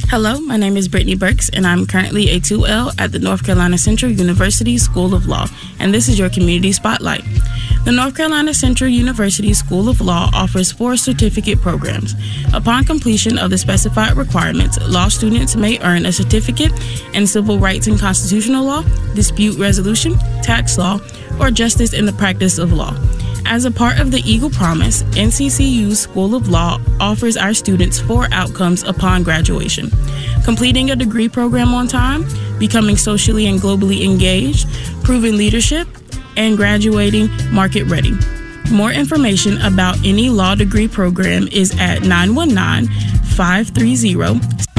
Hello, my name is Brittany Burks, and I'm currently a 2L at the North Carolina Central University School of Law, and this is your Community Spotlight. The North Carolina Central University School of Law offers 4 certificate programs. Upon completion of the specified requirements, law students may earn a certificate in civil rights and constitutional law, dispute resolution, tax law, or justice in the practice of law. As a part of the Eagle Promise, NCCU's School of Law offers our students 4 outcomes upon graduation: completing a degree program on time, becoming socially and globally engaged, proving leadership, and graduating market ready. More information about any law degree program is at 919-530.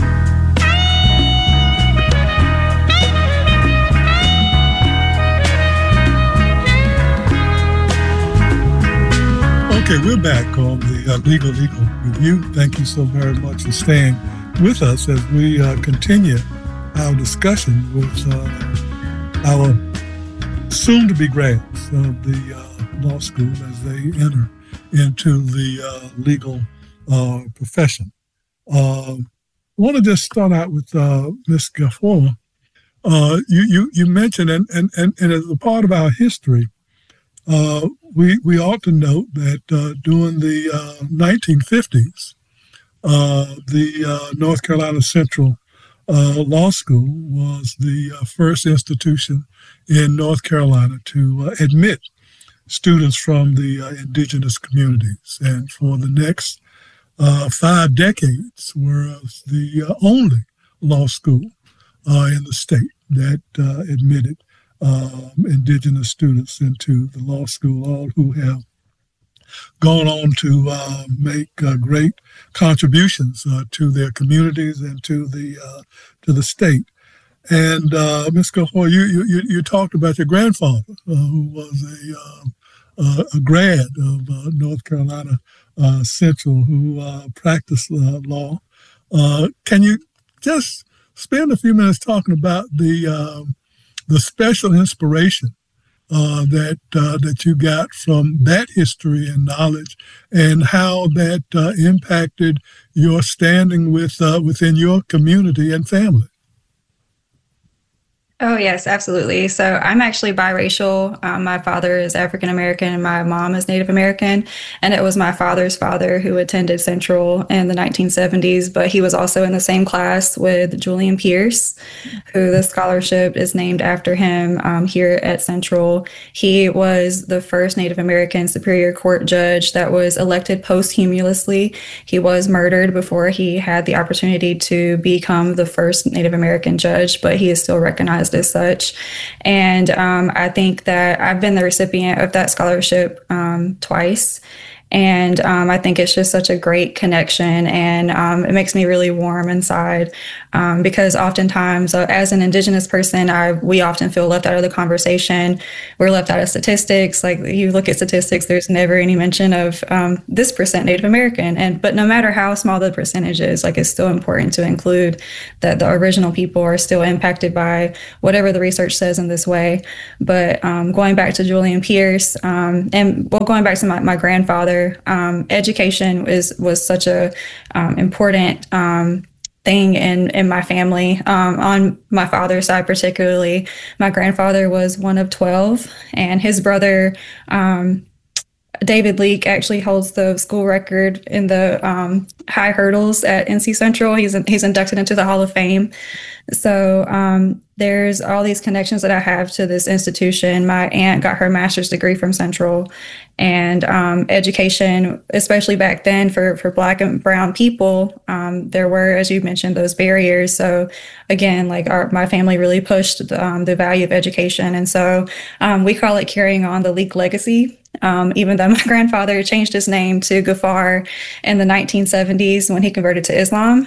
Okay, we're back on the Legal Review. Thank you so very much for staying with us as we continue our discussion with our soon-to-be grads of the law school as they enter into the legal profession. I want to just start out with Ms. Gafford. You mentioned, and as a part of our history, we ought to note that during the 1950s, the North Carolina Central Law School was the first institution in North Carolina to admit students from the indigenous communities. And for the next 5 decades, was the only law school in the state that admitted indigenous students into the law school, all who have gone on to make great contributions to their communities and to the state. And Ms. Gafford, you talked about your grandfather, who was a grad of North Carolina Central, who practiced law. Can you just spend a few minutes talking about the special inspiration that you got from that history and knowledge, and how that impacted your standing within your community and family? Oh, yes, absolutely. So I'm actually biracial. My father is African American and my mom is Native American. And it was my father's father who attended Central in the 1970s, but he was also in the same class with Julian Pierce, who the scholarship is named after him here at Central. He was the first Native American Superior Court judge that was elected posthumously. He was murdered before he had the opportunity to become the first Native American judge, but he is still recognized as such. And I think that I've been the recipient of that scholarship twice. And I think it's just such a great connection, and it makes me really warm inside because oftentimes, as an Indigenous person, we often feel left out of the conversation. We're left out of statistics. Like, you look at statistics, there's never any mention of this percent Native American. But no matter how small the percentage is, like, it's still important to include that the original people are still impacted by whatever the research says in this way. But going back to Julian Pierce, and going back to my grandfather, education was such a important thing in my family. On my father's side, particularly, my grandfather was one of 12, and his brother, David Leake, actually holds the school record in the high hurdles at NC Central. He's inducted into the Hall of Fame. So there's all these connections that I have to this institution. My aunt got her master's degree from Central, and education, especially back then for Black and Brown people, there were, as you mentioned, those barriers. So again, like my family really pushed the value of education. And so we call it carrying on the Leake legacy. Even though my grandfather changed his name to Ghaffar in the 1970s when he converted to Islam.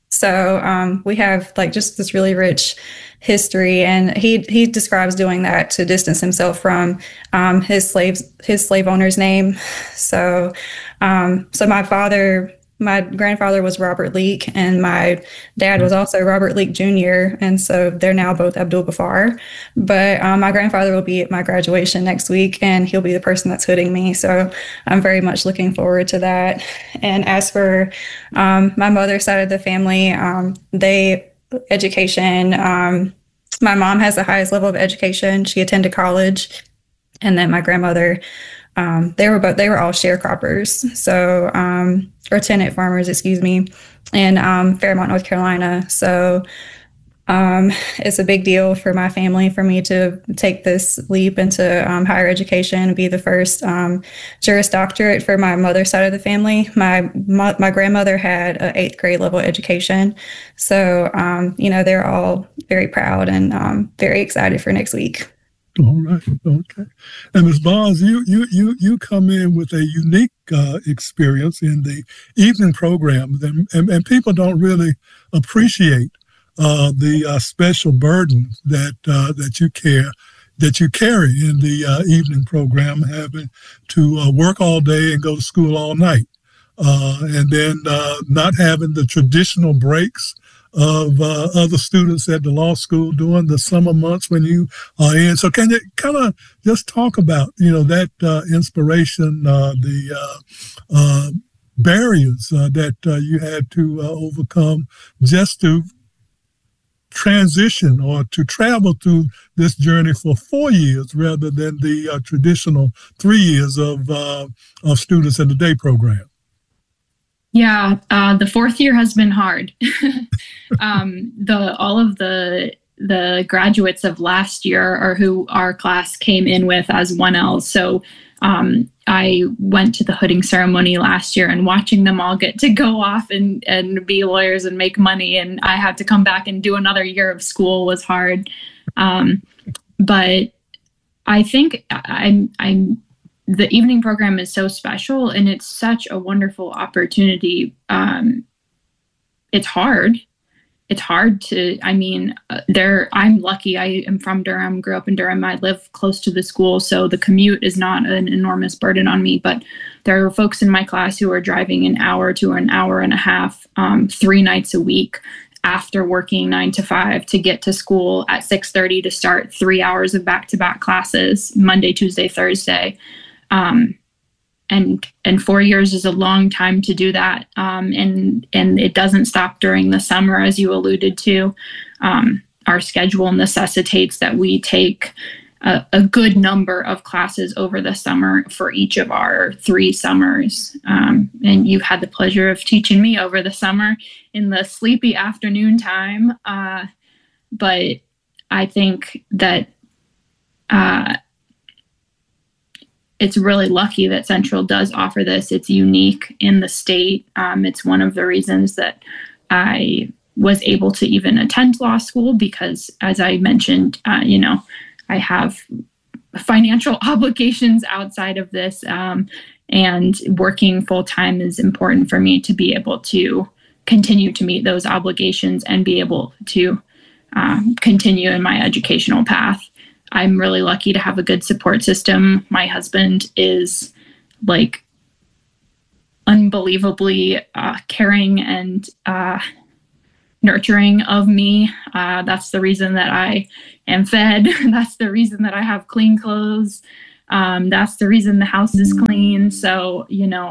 So we have like just this really rich history, and he describes doing that to distance himself from his slave owner's name. So my father my grandfather was Robert Leake, and my dad was also Robert Leake Jr., and so they're now both Abdul Ghaffar. But my grandfather will be at my graduation next week, and he'll be the person that's hooding me. So I'm very much looking forward to that. And as for my mother's side of the family, education. My mom has the highest level of education. She attended college, and then my grandmother. They were all sharecroppers, so or tenant farmers, excuse me, in Fairmont, North Carolina. So it's a big deal for my family for me to take this leap into higher education and be the first Juris Doctorate for my mother's side of the family. My grandmother had an 8th grade level education, so they're all very proud and very excited for next week. All right. Okay. And Ms. Barnes, you come in with a unique experience in the evening program, and people don't really appreciate the special burden that you carry in the evening program, having to work all day and go to school all night, and then not having the traditional breaks of other students at the law school during the summer months when you are in. So can you kind of just talk about, that inspiration, the barriers that you had to overcome just to transition or to travel through this journey for 4 years rather than the traditional 3 years of students in the day program? Yeah, the 4th year has been hard. All of the graduates of last year, or who our class came in with as 1Ls. So I went to the hooding ceremony last year, and watching them all get to go off and be lawyers and make money, and I had to come back and do another year of school was hard. But I think the evening program is so special, and it's such a wonderful opportunity. It's hard. It's hard to, I'm lucky. I am from Durham, grew up in Durham. I live close to the school, so the commute is not an enormous burden on me. But there are folks in my class who are driving an hour to an hour and a half, 3 nights a week after working 9 to 5 to get to school at 6:30 to start 3 hours of back-to-back classes, Monday, Tuesday, Thursday. And 4 years is a long time to do that. And it doesn't stop during the summer, as you alluded to. Our schedule necessitates that we take a good number of classes over the summer for each of our 3 summers. And you've had the pleasure of teaching me over the summer in the sleepy afternoon time. But I think that it's really lucky that Central does offer this. It's unique in the state. It's one of the reasons that I was able to even attend law school because, as I mentioned, I have financial obligations outside of this, and working full time is important for me to be able to continue to meet those obligations and be able to continue in my educational path. I'm really lucky to have a good support system. My husband is unbelievably caring and nurturing of me. That's the reason that I am fed. That's the reason that I have clean clothes. That's the reason the house is clean. So,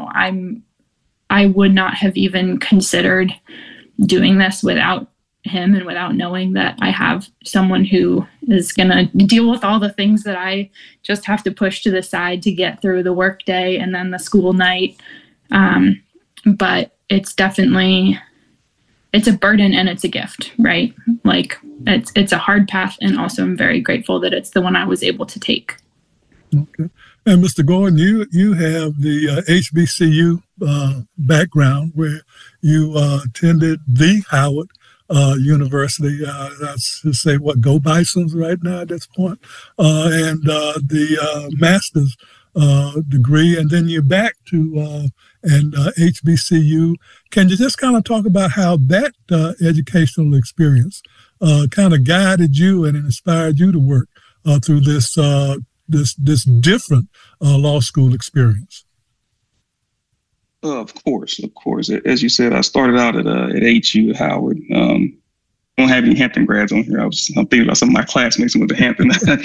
I would not have even considered doing this without him and without knowing that I have someone who is going to deal with all the things that I just have to push to the side to get through the work day and then the school night. But it's definitely, it's a burden and it's a gift, right? It's a hard path, and also I'm very grateful that it's the one I was able to take. Okay. And Mr. Gordon, you have the HBCU background where you attended the Howard University. That's to say, Go Bisons right now at this point, and the master's degree, and then you're back to HBCU. Can you just kind of talk about how that educational experience kind of guided you and inspired you to work through this different law school experience? Of course. As you said, I started out at HU at Howard. Don't have any Hampton grads on here. I'm thinking about some of my classmates who went to Hampton.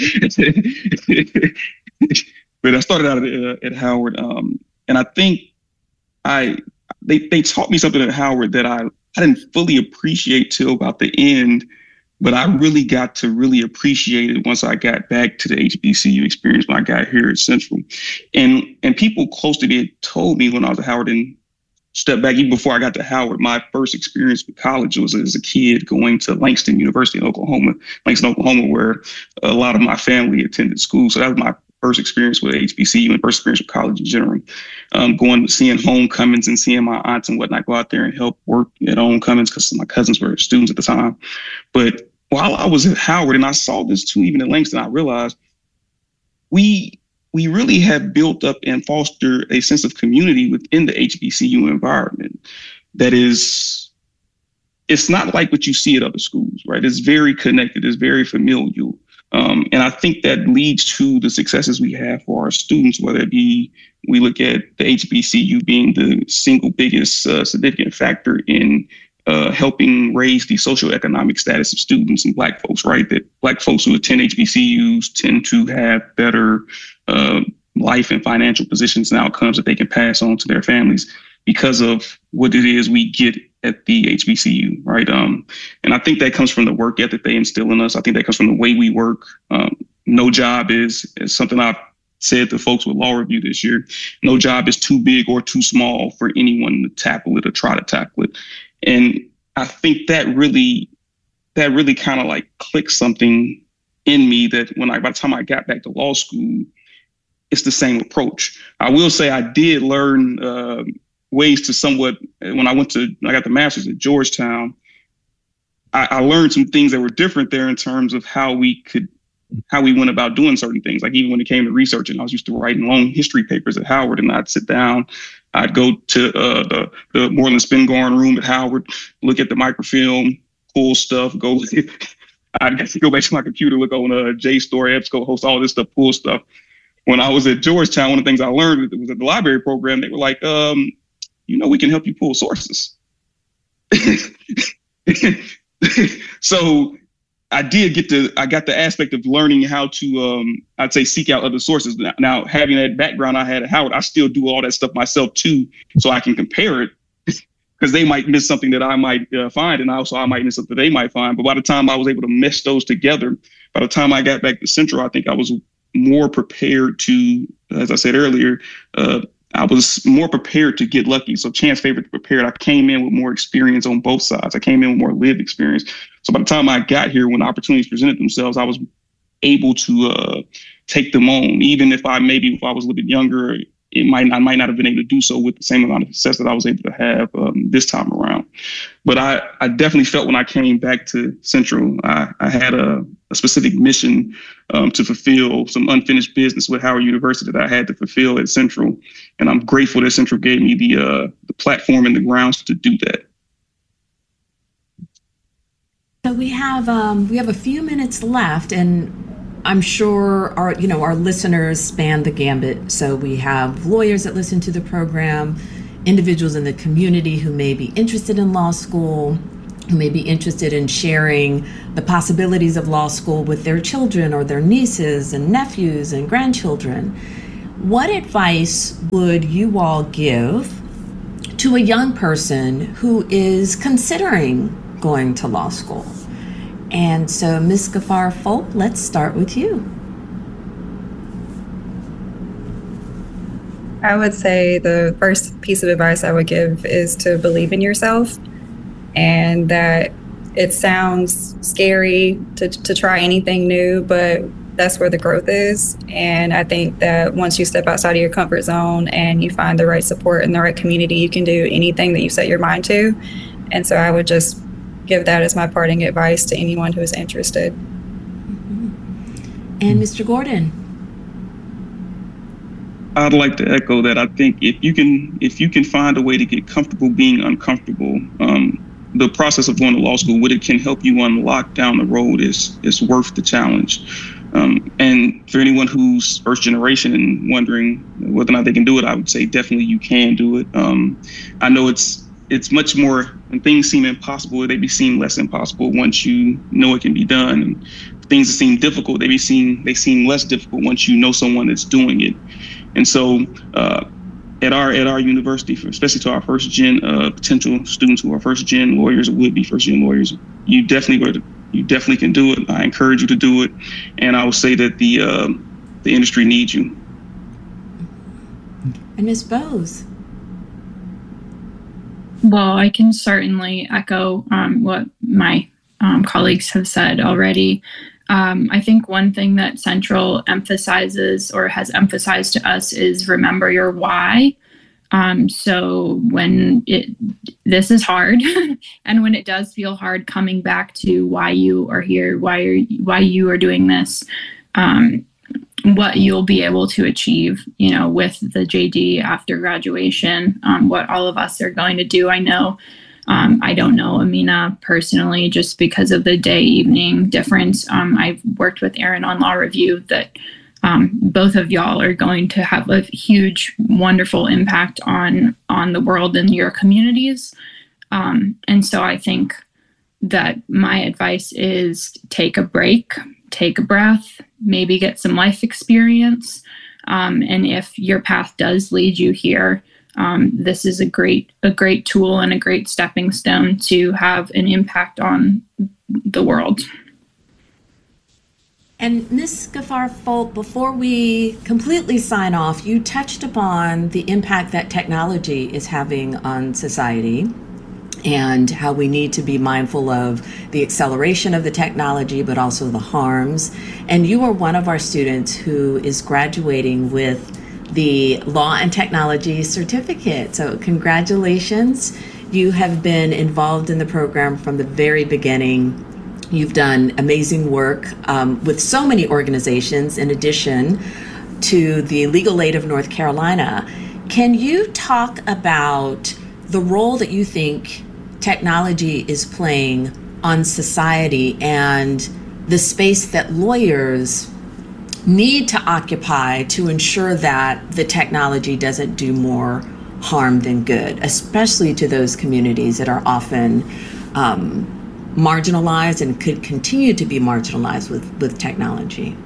But I started out at Howard, and I think they taught me something at Howard that I didn't fully appreciate till about the end, but I really got to really appreciate it once I got back to the HBCU experience when I got here at Central. And people close to me had told me when I was at Howard, and step back even before I got to Howard, my first experience with college was as a kid going to Langston University in Oklahoma, where a lot of my family attended school. So that was my first experience with HBCU and first experience with college in general. Seeing homecomings and seeing my aunts and whatnot go out there and help work at homecomings because my cousins were students at the time. But while I was at Howard, and I saw this too, even at Langston, I realized we really have built up and fostered a sense of community within the HBCU environment that is, it's not like what you see at other schools, right? It's very connected, it's very familial. And I think that leads to the successes we have for our students, whether it be, we look at the HBCU being the single biggest significant factor in helping raise the socioeconomic status of students and Black folks, right? That Black folks who attend HBCUs tend to have better life and financial positions and outcomes that they can pass on to their families because of what it is we get at the HBCU, right? And I think that comes from the work ethic they instill in us. I think that comes from the way we work. No job is something I've said to folks with law review this year. No job is too big or too small for anyone to tackle it or try to tackle it. And I think that really kind of like clicked something in me that by the time I got back to law school, it's the same approach. I will say I did learn ways to somewhat, when I got the master's at Georgetown, I learned some things that were different there in terms of how we went about doing certain things. Like even when it came to researching, I was used to writing long history papers at Howard, and I'd sit down, I'd go to the Moreland Spingarn room at Howard, look at the microfilm, pull stuff, I'd go back to my computer, look on JSTOR, EBSCO, all this stuff, pull stuff. When I was at Georgetown, one of the things I learned was at the library program, they were like, we can help you pull sources. So I got the aspect of learning how to, I'd say, seek out other sources. Now, having that background I had at Howard, I still do all that stuff myself too, so I can compare it, because they might miss something that I might find, and also I might miss something they might find. But by the time I was able to mesh those together, by the time I got back to Central, I think I was more prepared to, as I said earlier, I was more prepared to get lucky. So chance favored prepared. I came in with more experience on both sides. I came in with more lived experience. So by the time I got here, when opportunities presented themselves, I was able to take them on. Even if I was a little bit younger, I might not have been able to do so with the same amount of success that I was able to have this time around. But I definitely felt when I came back to Central, I had a specific mission to fulfill, some unfinished business with Howard University that I had to fulfill at Central. And I'm grateful that Central gave me the platform and the grounds to do that. So we have a few minutes left, and I'm sure our listeners span the gambit. So we have lawyers that listen to the program, individuals in the community who may be interested in law school, who may be interested in sharing the possibilities of law school with their children or their nieces and nephews and grandchildren. What advice would you all give to a young person who is considering going to law school? And so, Ms. Gafar Folk, let's start with you. I would say the first piece of advice I would give is to believe in yourself, and that it sounds scary to try anything new, but that's where the growth is. And I think that once you step outside of your comfort zone and you find the right support and the right community, you can do anything that you set your mind to. And so I would just give that as my parting advice to anyone who is interested. And Mr. Gordon? I'd like to echo that. I think if you can find a way to get comfortable being uncomfortable, the process of going to law school, what it can help you unlock down the road is worth the challenge. And for anyone who's first generation and wondering whether or not they can do it, I would say definitely you can do it. I know it's much more, when things seem impossible, they seem less impossible once you know it can be done. And things that seem difficult, they seem less difficult once you know someone that's doing it. And so at our university, especially to our first gen potential students who are first gen lawyers or would be first gen lawyers, you definitely can do it. I encourage you to do it, and I will say that the industry needs you. And Ms. Bose. Well, I can certainly echo what my colleagues have said already. I think one thing that Central emphasizes or has emphasized to us is remember your why. So when this is hard, and when it does feel hard, coming back to why you are here, why you are doing this, what you'll be able to achieve, with the JD after graduation, what all of us are going to do. I know, I don't know Amina personally, just because of the day-evening difference. I've worked with Aaron on Law Review that both of y'all are going to have a huge, wonderful impact on the world and your communities. And so I think that my advice is take a break, take a breath, maybe get some life experience. And if your path does lead you here, this is a great tool and a great stepping stone to have an impact on the world. And Ms. Ghaffar-Folt, before we completely sign off, you touched upon the impact that technology is having on society and how we need to be mindful of the acceleration of the technology, but also the harms. And you are one of our students who is graduating with the Law and Technology certificate. So congratulations. You have been involved in the program from the very beginning. You've done amazing work with so many organizations in addition to the Legal Aid of North Carolina. Can you talk about the role that you think technology is playing on society and the space that lawyers need to occupy to ensure that the technology doesn't do more harm than good, especially to those communities that are often marginalized and could continue to be marginalized with technology?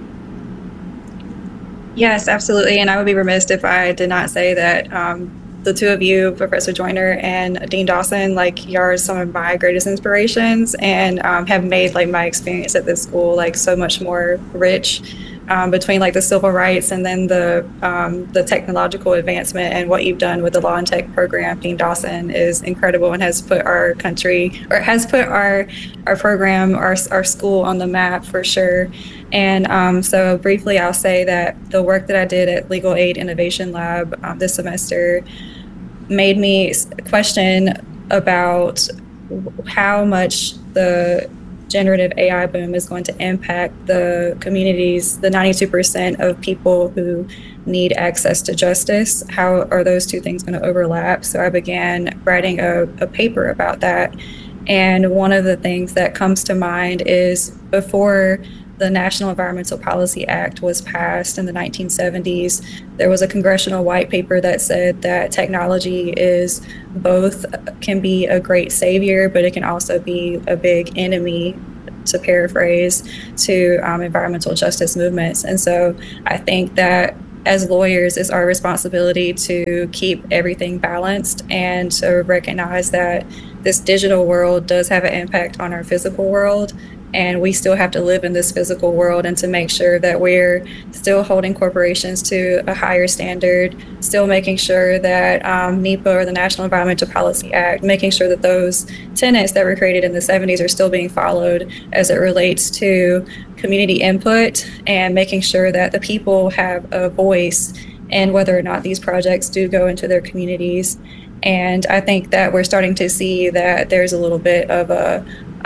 Yes, absolutely. And I would be remiss if I did not say that the two of you, Professor Joyner and Dean Dawson, you are some of my greatest inspirations and have made my experience at this school so much more rich. Between the civil rights and then the technological advancement, and what you've done with the Law and Tech program, Dean Dawson, is incredible and has put our country, or has put our program, our school on the map for sure. And so briefly, I'll say that the work that I did at Legal Aid Innovation Lab this semester made me question about how much the generative AI boom is going to impact the communities, the 92% of people who need access to justice. How are those two things going to overlap? So I began writing a paper about that. And one of the things that comes to mind is before the National Environmental Policy Act was passed in the 1970s, there was a congressional white paper that said that technology is can be a great savior, but it can also be a big enemy, to paraphrase, to environmental justice movements. And so I think that as lawyers, it's our responsibility to keep everything balanced and to recognize that this digital world does have an impact on our physical world. And we still have to live in this physical world, and to make sure that we're still holding corporations to a higher standard, still making sure that NEPA, or the National Environmental Policy Act, making sure that those tenets that were created in the 70s are still being followed as it relates to community input, and making sure that the people have a voice in whether or not these projects do go into their communities. And I think that we're starting to see that there's a little bit of a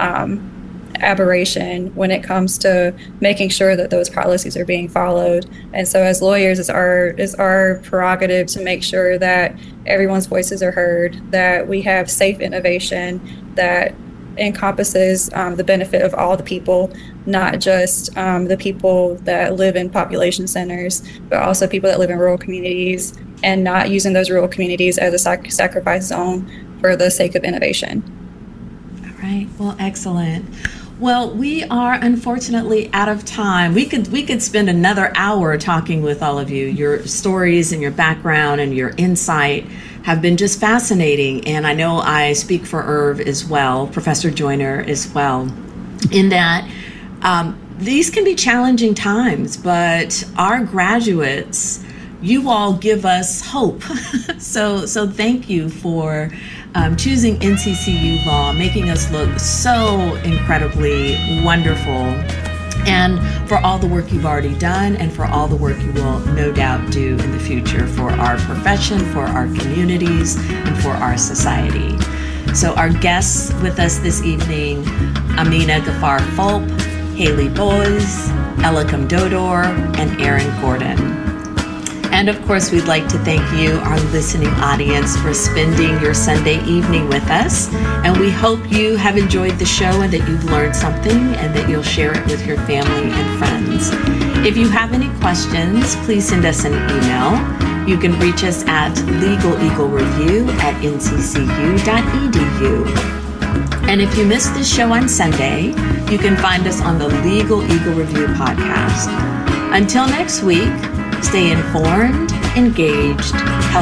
aberration when it comes to making sure that those policies are being followed. And so as lawyers, it's our prerogative to make sure that everyone's voices are heard, that we have safe innovation, that encompasses the benefit of all the people, not just the people that live in population centers, but also people that live in rural communities, and not using those rural communities as a sacrifice zone for the sake of innovation. All right. Well, excellent. Well, we are unfortunately out of time. We could spend another hour talking with all of you. Your stories and your background and your insight have been just fascinating. And I know I speak for Irv as well, Professor Joyner as well, in that these can be challenging times, but our graduates, you all give us hope. So thank you for choosing NCCU Law, making us look so incredibly wonderful, and for all the work you've already done and for all the work you will no doubt do in the future for our profession, for our communities, and for our society. So our guests with us this evening, Amina Ghaffar Fulp, Haley Boyes, Elikam Dodor, and Aaron Gordon. And of course, we'd like to thank you, our listening audience, for spending your Sunday evening with us. And we hope you have enjoyed the show and that you've learned something and that you'll share it with your family and friends. If you have any questions, please send us an email. You can reach us at legaleaglereview@nccu.edu. And if you missed this show on Sunday, you can find us on the Legal Eagle Review podcast. Until next week, stay informed, engaged, healthy.